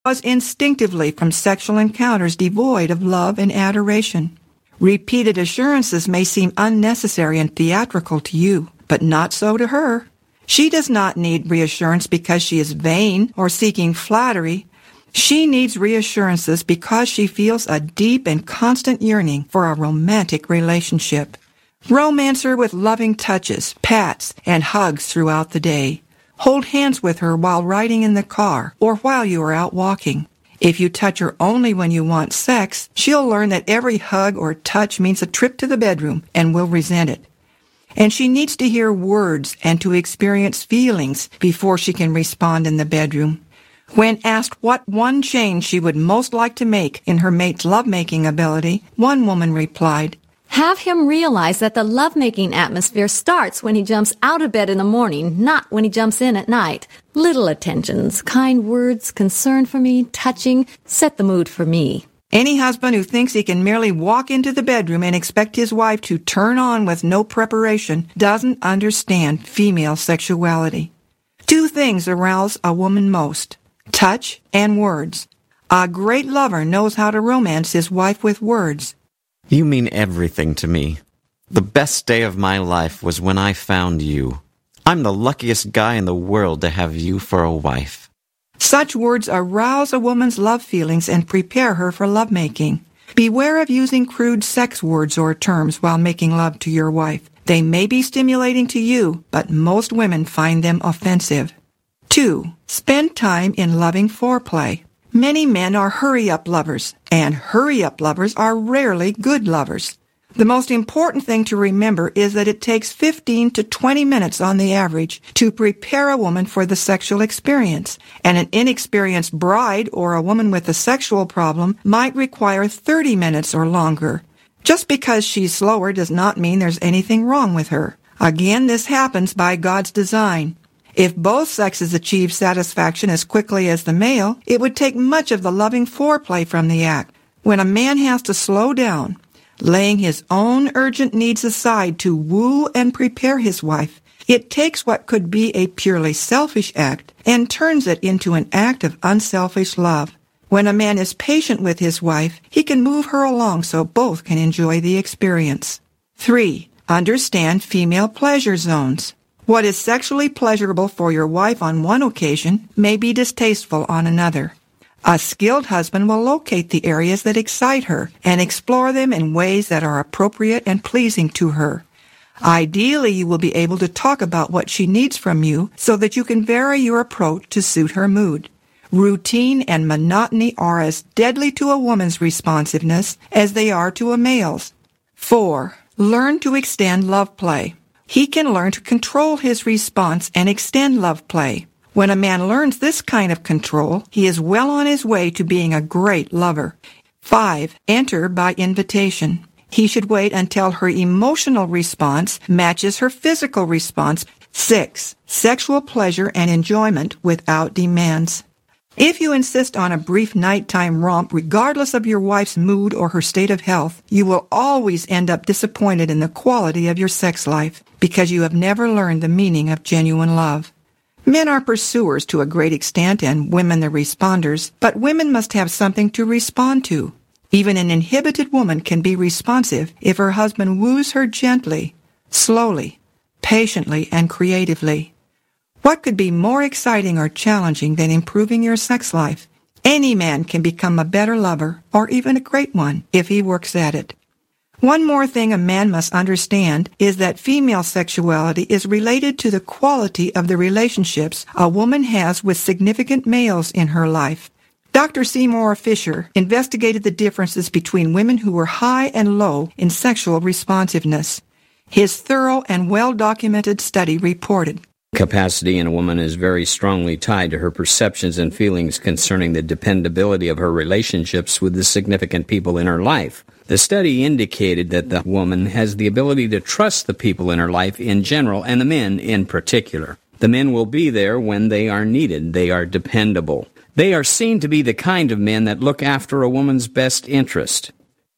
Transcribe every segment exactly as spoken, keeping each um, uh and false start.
withdraws instinctively from sexual encounters devoid of love and adoration. Repeated assurances may seem unnecessary and theatrical to you, but not so to her. She does not need reassurance because she is vain or seeking flattery. She needs reassurances because she feels a deep and constant yearning for a romantic relationship. Romance her with loving touches, pats, and hugs throughout the day. Hold hands with her while riding in the car or while you are out walking. If you touch her only when you want sex, she'll learn that every hug or touch means a trip to the bedroom and will resent it. And she needs to hear words and to experience feelings before she can respond in the bedroom. When asked what one change she would most like to make in her mate's lovemaking ability, one woman replied, "Have him realize that the lovemaking atmosphere starts when he jumps out of bed in the morning, not when he jumps in at night. Little attentions, kind words, concern for me, touching, set the mood for me." Any husband who thinks he can merely walk into the bedroom and expect his wife to turn on with no preparation doesn't understand female sexuality. Two things arouse a woman most: touch and words. A great lover knows how to romance his wife with words. You mean everything to me. The best day of my life was when I found you. I'm the luckiest guy in the world to have you for a wife. Such words arouse a woman's love feelings and prepare her for lovemaking. Beware of using crude sex words or terms while making love to your wife. They may be stimulating to you, but most women find them offensive. Two, spend time in loving foreplay. Many men are hurry-up lovers, and hurry-up lovers are rarely good lovers. The most important thing to remember is that it takes fifteen to twenty minutes on the average to prepare a woman for the sexual experience, and an inexperienced bride or a woman with a sexual problem might require thirty minutes or longer. Just because she's slower does not mean there's anything wrong with her. Again, this happens by God's design. If both sexes achieve satisfaction as quickly as the male, it would take much of the loving foreplay from the act. When a man has to slow down, laying his own urgent needs aside to woo and prepare his wife, it takes what could be a purely selfish act and turns it into an act of unselfish love. When a man is patient with his wife, he can move her along so both can enjoy the experience. Three, understand female pleasure zones. What is sexually pleasurable for your wife on one occasion may be distasteful on another. A skilled husband will locate the areas that excite her and explore them in ways that are appropriate and pleasing to her. Ideally, you will be able to talk about what she needs from you so that you can vary your approach to suit her mood. Routine and monotony are as deadly to a woman's responsiveness as they are to a male's. Four, learn to extend love play. He can learn to control his response and extend love play. When a man learns this kind of control, he is well on his way to being a great lover. Five, enter by invitation. He should wait until her emotional response matches her physical response. Six, sexual pleasure and enjoyment without demands. If you insist on a brief nighttime romp regardless of your wife's mood or her state of health, you will always end up disappointed in the quality of your sex life because you have never learned the meaning of genuine love. Men are pursuers to a great extent and women the responders, but women must have something to respond to. Even an inhibited woman can be responsive if her husband woos her gently, slowly, patiently, and creatively. What could be more exciting or challenging than improving your sex life? Any man can become a better lover, or even a great one, if he works at it. One more thing a man must understand is that female sexuality is related to the quality of the relationships a woman has with significant males in her life. Doctor Seymour Fisher investigated the differences between women who were high and low in sexual responsiveness. His thorough and well-documented study reported, Capacity in a woman is very strongly tied to her perceptions and feelings concerning the dependability of her relationships with the significant people in her life. The study indicated that the woman has the ability to trust the people in her life in general and the men in particular. The men will be there when they are needed. They are dependable. They are seen to be the kind of men that look after a woman's best interest.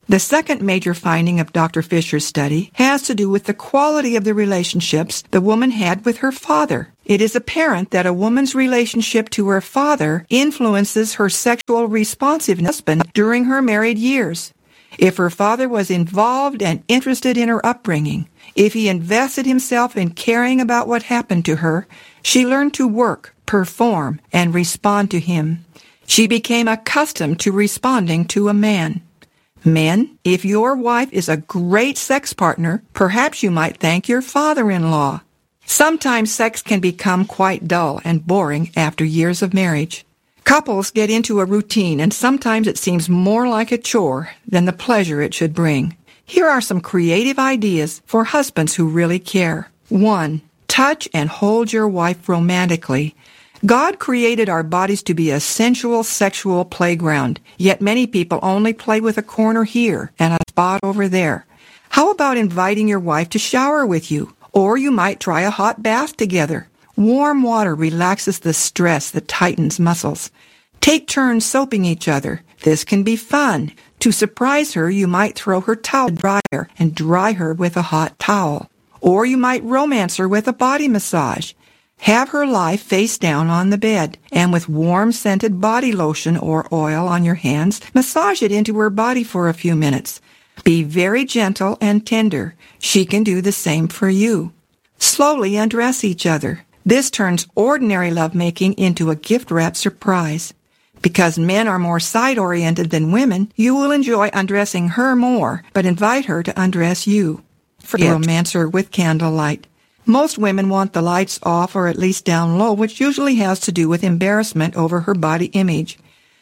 The second major finding of Doctor Fisher's study has to do with the quality of the relationships the woman had with her father. It is apparent that a woman's relationship to her father influences her sexual responsiveness during her married years. If her father was involved and interested in her upbringing, if he invested himself in caring about what happened to her, she learned to work, perform, and respond to him. She became accustomed to responding to a man. Men, if your wife is a great sex partner, perhaps you might thank your father-in-law. Sometimes sex can become quite dull and boring after years of marriage. Couples get into a routine, and sometimes it seems more like a chore than the pleasure it should bring. Here are some creative ideas for husbands who really care. One, touch and hold your wife romantically. God created our bodies to be a sensual sexual playground, yet many people only play with a corner here and a spot over there. How about inviting your wife to shower with you? Or you might try a hot bath together. Warm water relaxes the stress that tightens muscles. Take turns soaping each other. This can be fun. To surprise her, you might throw her towel in the dryer and dry her with a hot towel. Or you might romance her with a body massage. Have her lie face down on the bed, and with warm scented body lotion or oil on your hands, massage it into her body for a few minutes. Be very gentle and tender. She can do the same for you. Slowly undress each other. This turns ordinary lovemaking into a gift-wrapped surprise. Because men are more side-oriented than women, you will enjoy undressing her more, but invite her to undress you. Romance her with candlelight. Most women want the lights off or at least down low, which usually has to do with embarrassment over her body image.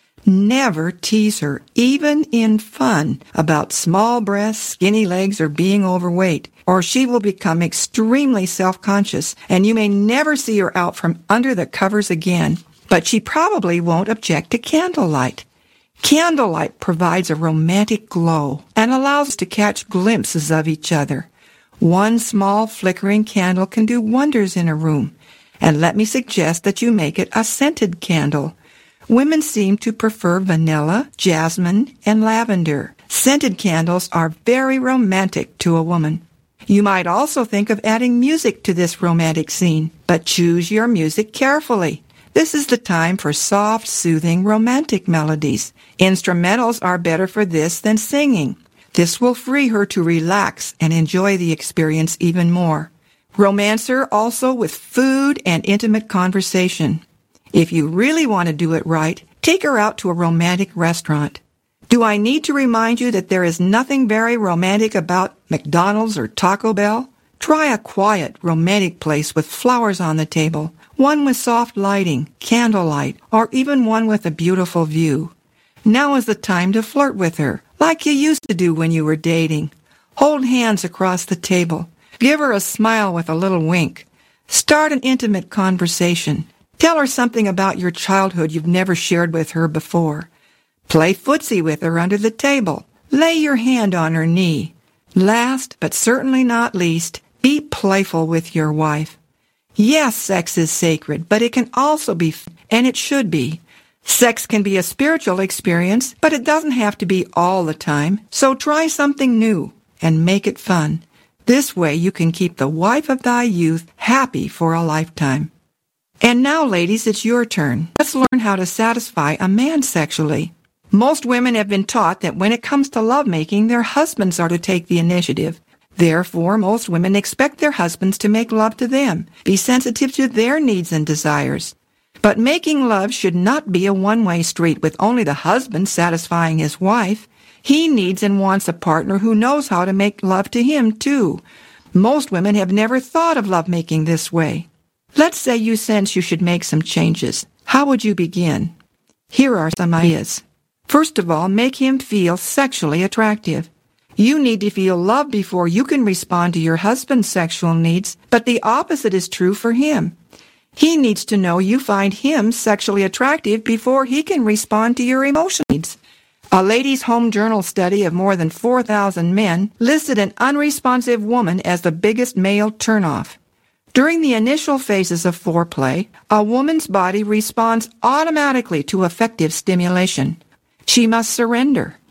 Never tease her, even in fun, about small breasts, skinny legs, or being overweight, or she will become extremely self-conscious, and you may never see her out from under the covers again. But she probably won't object to candlelight. Candlelight provides a romantic glow and allows us to catch glimpses of each other. One small flickering candle can do wonders in a room, and let me suggest that you make it a scented candle. Women seem to prefer vanilla, jasmine, and lavender. Scented candles are very romantic to a woman. You might also think of adding music to this romantic scene, but choose your music carefully. This is the time for soft, soothing, romantic melodies. Instrumentals are better for this than singing. This will free her to relax and enjoy the experience even more. Romance her also with food and intimate conversation. If you really want to do it right, take her out to a romantic restaurant. Do I need to remind you that there is nothing very romantic about McDonald's or Taco Bell? Try a quiet, romantic place with flowers on the table, one with soft lighting, candlelight, or even one with a beautiful view. Now is the time to flirt with her, like you used to do when you were dating. Hold hands across the table. Give her a smile with a little wink. Start an intimate conversation. Tell her something about your childhood you've never shared with her before. Play footsie with her under the table. Lay your hand on her knee. Last, but certainly not least, be playful with your wife. Yes, sex is sacred, but it can also be, and it should be. Sex can be a spiritual experience, but it doesn't have to be all the time. So try something new and make it fun. This way you can keep the wife of thy youth happy for a lifetime. And now, ladies, it's your turn. Let's learn how to satisfy a man sexually. Most women have been taught that when it comes to lovemaking, their husbands are to take the initiative. Therefore, most women expect their husbands to make love to them, be sensitive to their needs and desires. But making love should not be a one-way street with only the husband satisfying his wife. He needs and wants a partner who knows how to make love to him, too. Most women have never thought of lovemaking this way. Let's say you sense you should make some changes. How would you begin? Here are some ideas. First of all, make him feel sexually attractive. You need to feel love before you can respond to your husband's sexual needs, but the opposite is true for him. He needs to know you find him sexually attractive before he can respond to your emotional needs. A Ladies' Home Journal study of more than four thousand men listed an unresponsive woman as the biggest male turnoff. During the initial phases of foreplay, a woman's body responds automatically to effective stimulation. She must surrender,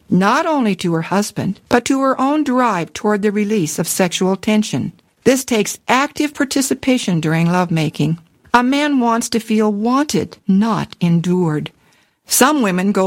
not only to her husband, but to her own drive toward the release of sexual tension. This takes active participation during lovemaking. A man wants to feel wanted, not endured. Some women go